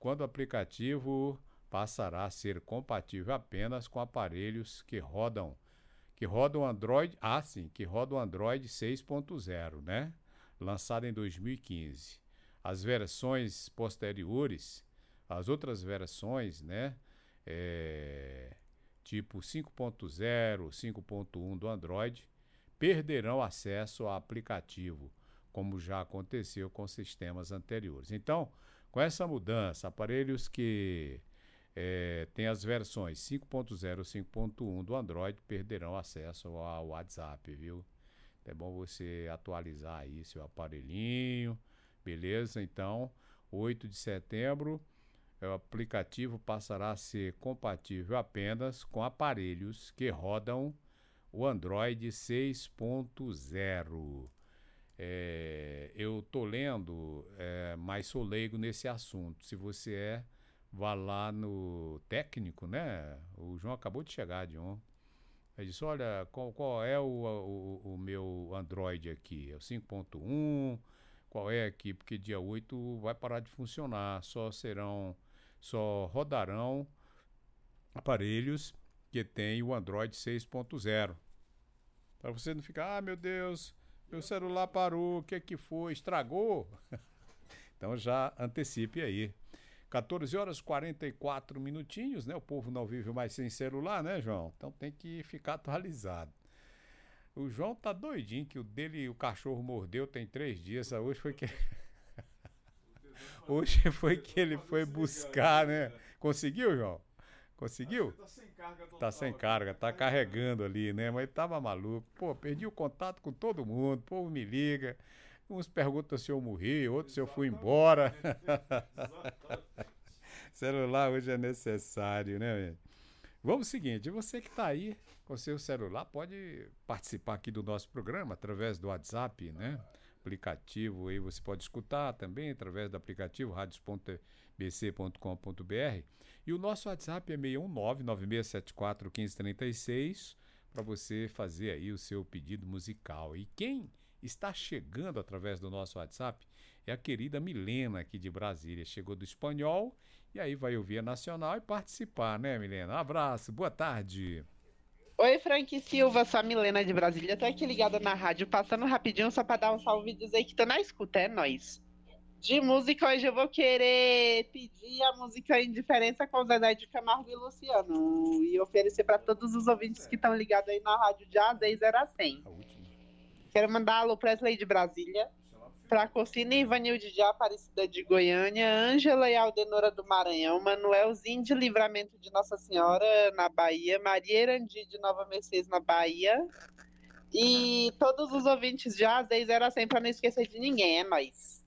quando o aplicativo passará a ser compatível apenas com aparelhos que rodam Android, que rodam Android 6.0, né? Lançado em 2015. As versões posteriores, as outras versões, né? Tipo 5.0, 5.1 do Android, perderão acesso ao aplicativo, como já aconteceu com sistemas anteriores. Então, com essa mudança, aparelhos que têm as versões 5.0 e 5.1 do Android perderão acesso ao WhatsApp, viu? É bom você atualizar aí seu aparelhinho, beleza? Então, 8 de setembro, o aplicativo passará a ser compatível apenas com aparelhos que rodam o Android 6.0. Eu tô lendo, mas sou leigo nesse assunto. Se você vá lá no técnico, né? O João acabou de chegar, João. Ele disse, olha, qual é o meu Android aqui? É o 5.1? Qual é aqui? Porque dia 8 vai parar de funcionar. Só rodarão aparelhos que têm o Android 6.0. Para você não ficar, meu Deus, meu celular parou, o que é que foi? Estragou? Então já antecipe aí. 14 horas e 44 minutinhos, né? O povo não vive mais sem celular, né, João? Então tem que ficar atualizado. O João tá doidinho que o cachorro mordeu tem 3 dias. Hoje foi que ele foi buscar, né? Conseguiu, João? Conseguiu? Tá sem carga total. Tá sem carga, tá carregando ali, né? Mas ele tava maluco. Pô, perdi o contato com todo mundo. O povo me liga. Uns perguntam se eu morri, outros se eu fui embora. Celular hoje é necessário, né, velho? Vamos seguinte, você que está aí com seu celular pode participar aqui do nosso programa através do WhatsApp, né? Aplicativo aí você pode escutar também através do aplicativo radios.bc.com.br e o nosso WhatsApp é 61996741536 para você fazer aí o seu pedido musical. E quem está chegando através do nosso WhatsApp é a querida Milena aqui de Brasília. Chegou do espanhol e aí vai ouvir a Nacional e participar, né, Milena? Um abraço, boa tarde. Oi, Frank Silva, sou a Milena de Brasília. Tô aqui ligada na rádio, passando rapidinho só pra dar um salve e dizer que tô na escuta, é nóis. De música, hoje eu vou querer pedir a música Indiferença com Zezé de Camargo e Luciano e oferecer para todos os ouvintes que estão ligados aí na rádio de A10 a 100. Quero mandar alô Presley de Brasília, para Cocina e Ivanilde de Aparecida de Goiânia, Ângela e Aldenora do Maranhão, Manuelzinho de Livramento de Nossa Senhora na Bahia, Maria Erandi de Nova Mercedes na Bahia e todos os ouvintes de A10 a 100 para não esquecer de ninguém, é nóis.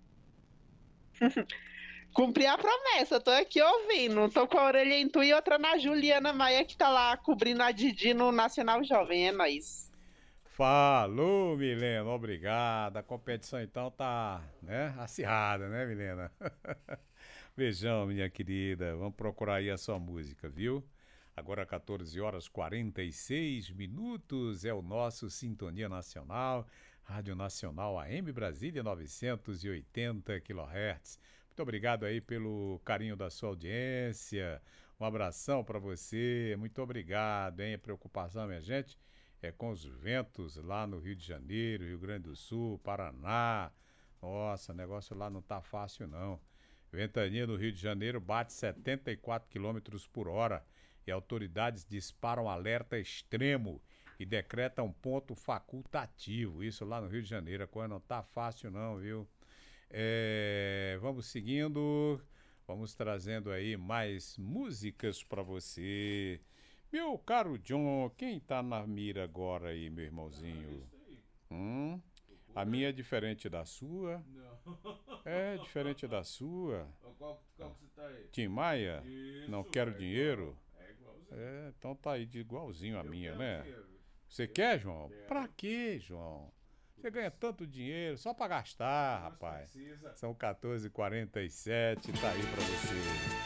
Cumpri a promessa, tô aqui ouvindo. Tô com a orelha em tu e outra na Juliana Maia, que tá lá cobrindo a Didi no Nacional Jovem, é nóis. Falou, Milena, obrigado. A competição então tá, né, acirrada, né, Milena? Beijão, minha querida. Vamos procurar aí a sua música, viu? Agora 14 horas 46 minutos é o nosso Sintonia Nacional, Rádio Nacional AM Brasília 980 kHz. Muito obrigado aí pelo carinho da sua audiência. Um abração para você. Muito obrigado, hein? A preocupação, minha gente, é com os ventos lá no Rio de Janeiro, Rio Grande do Sul, Paraná. Nossa, o negócio lá não tá fácil, não. Ventania no Rio de Janeiro bate 74 km por hora e autoridades disparam alerta extremo e decretam ponto facultativo. Isso lá no Rio de Janeiro. A coisa não tá fácil, não, viu? Vamos seguindo, vamos trazendo aí mais músicas para você. Meu caro John, quem tá na mira agora aí, meu irmãozinho? A minha é diferente da sua? Não. É diferente da sua? Qual que você tá aí? Tim Maia? Isso, Não quero é dinheiro? É igualzinho. Então tá aí de igualzinho a minha, né? Dinheiro. Você quer, João? Quero. Pra quê, João? Você ganha tanto dinheiro só pra gastar, Mas rapaz. precisa. São 14h47, tá aí pra você.